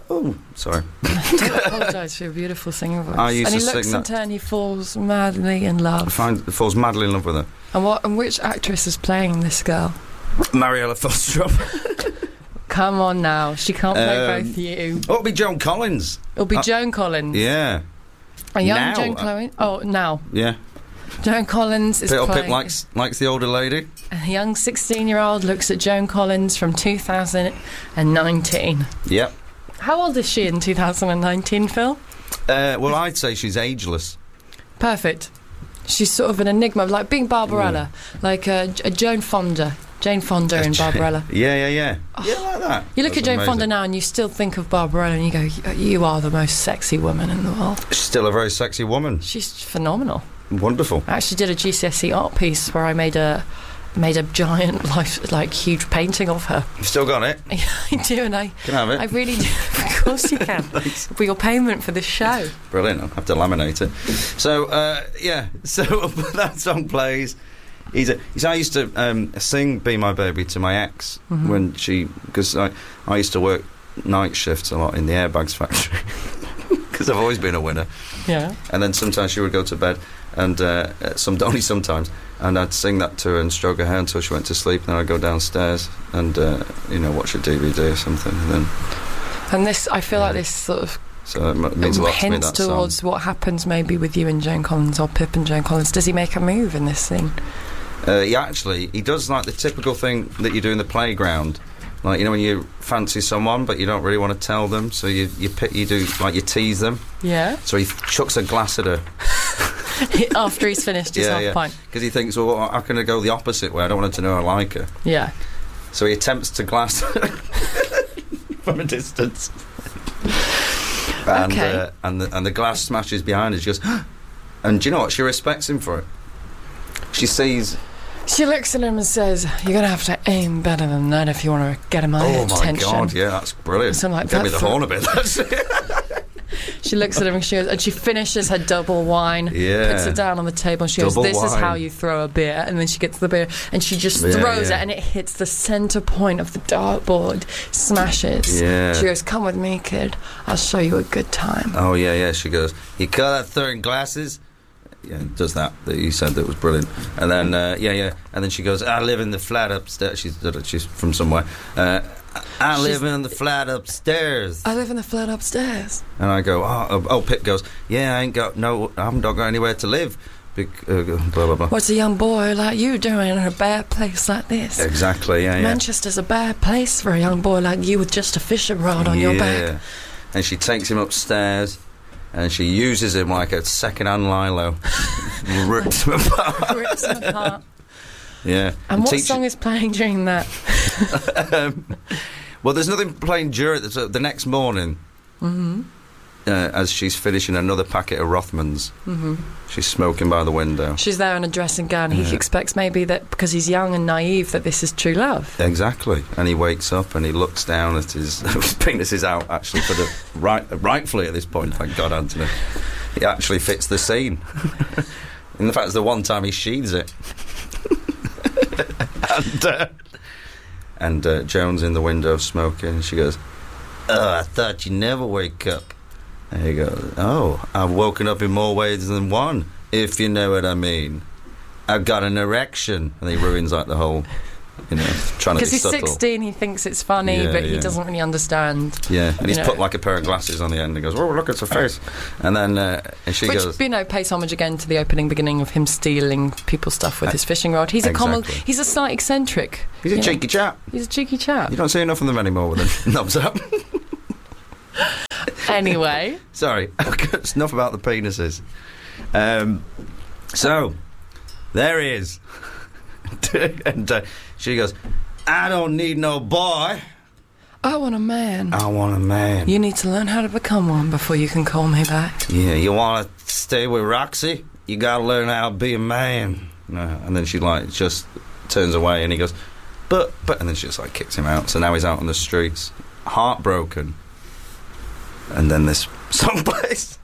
Oh, sorry. I apologise for your beautiful singing voice. I used and he to looks sing into that. her and he falls madly in love. Falls madly in love with her. And which actress is playing this girl? Mariella Fostrop. Come on now, she can't play both you. Oh, it'll be Joan Collins. It'll be Joan Collins. Yeah. A young Now. Joan Collins. Oh, now. Yeah. Joan Collins is Little playing... Pip likes the older lady. A young 16-year-old looks at Joan Collins from 2019. Yep. How old is she in 2019, Phil? Well, I'd say she's ageless. Perfect. She's sort of an enigma, like being Barbarella, like a Jane Fonda in Barbarella. Yeah. Yeah, like that. You look That's at Jane amazing. Fonda now and you still think of Barbarella and you go, you are the most sexy woman in the world. She's still a very sexy woman. She's phenomenal. Wonderful. I actually did a GCSE art piece where I made a giant, huge painting of her. You've still got it? I do, and I Can I have it? I really do. Of course you can. For your payment for this show. Brilliant. I'll have to laminate it. So, So that song plays. I used to sing "Be My Baby" to my ex when because I used to work night shifts a lot in the airbags factory because I've always been a winner. Yeah. And then sometimes she would go to bed, and only sometimes, and I'd sing that to her and stroke her hair until she went to sleep. And then I'd go downstairs and watch a DVD or something. And this, I feel like this sort of so it means a lot to me, hints that song. towards what happens maybe with you and Joan Collins, or Pip and Joan Collins. Does he make a move in this scene? He does like the typical thing that you do in the playground, like when you fancy someone but you don't really want to tell them, so you tease them. Yeah. So he chucks a glass at her After he's finished his half pint. because he thinks, well, how can I go the opposite way? I don't want her to know I like her. Yeah. So he attempts to glass her from a distance. And, Okay. and the glass smashes behind her. She goes, and do you know what? She respects him for it. She sees. She looks at him and says, "You're going to have to aim better than that if you want to get my attention." Oh my God! Yeah, that's brilliant. Something like Give that me the for- horn a bit. That's it. She looks at him and she finishes her double wine, Yeah. puts it down on the table, and she goes, Double "This is wine. how you throw a beer." And then she gets the beer and she just throws it, and it hits the centre point of the dartboard, smashes. Yeah. She goes, "Come with me, kid. I'll show you a good time." Oh yeah. She goes, "You call that throwing glasses?" Yeah, does that you said that was brilliant. And then and then she goes, "I live in the flat upstairs." She's from somewhere. I live in the flat upstairs. I live in the flat upstairs. And I go, Pip goes, "Yeah, I haven't got anywhere to live." Blah blah blah. What's a young boy like you doing in a bad place like this? Exactly. Yeah. Manchester's a bad place for a young boy like you with just a fishing rod on your back. And she takes him upstairs, and she uses him like a second-hand Lilo. Rips him apart. Rips him apart. Yeah. And what song is playing during that? Well, there's nothing playing during the next morning. As she's finishing another packet of Rothmans. She's smoking by the window. She's there in a dressing gown. He expects maybe that because he's young and naive that this is true love. Exactly. And he wakes up and he looks down at his penis is out actually for the rightfully at this point. Thank God, Anthony. It actually fits the scene. In the fact, it's the one time he sheathes it. and Joan's in the window smoking. She goes, "Oh, I thought you'd never wake up." And he goes, "Oh, I've woken up in more ways than one, if you know what I mean. I've got an erection." And he ruins like the whole, trying to be Because he's subtle. 16, he thinks it's funny, but he doesn't really understand. Yeah, and he's put like a pair of glasses on the end and goes, "Oh, look, it's her face." And then and she goes... Which, pays homage again to the beginning of him stealing people's stuff with his fishing rod. He's he's a slight eccentric. He's a cheeky chap. He's a cheeky chap. You don't see enough of them anymore with them knobs up. Anyway. Sorry, it's enough about the penises. So, there he is. And she goes, "I don't need no boy. I want a man. I want a man." You need to learn how to become one before you can call me back. Yeah, you want to stay with Roxy? You got to learn how to be a man. No. And then she just turns away and he goes, but, and then she just kicks him out. So now he's out on the streets, heartbroken. And then this song plays.